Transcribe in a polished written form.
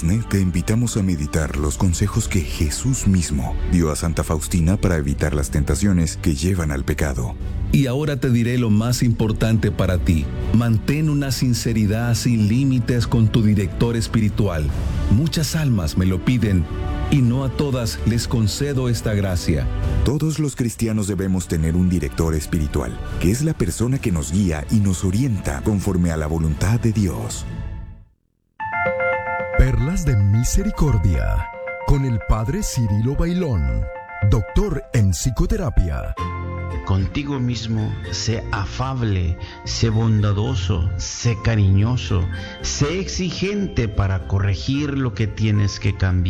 Net te invitamos a meditar los consejos que Jesús mismo dio a Santa Faustina para evitar las tentaciones que llevan al pecado. Y ahora te diré lo más importante para ti. Mantén una sinceridad sin límites con tu director espiritual. Muchas almas me lo piden y no a todas les concedo esta gracia. Todos los cristianos debemos tener un director espiritual, que es la persona que nos guía y nos orienta conforme a la voluntad de Dios. Perlas de Misericordia, con el Padre Cirilo Bailón, doctor en psicoterapia. Contigo mismo, sé afable, sé bondadoso, sé cariñoso, sé exigente para corregir lo que tienes que cambiar.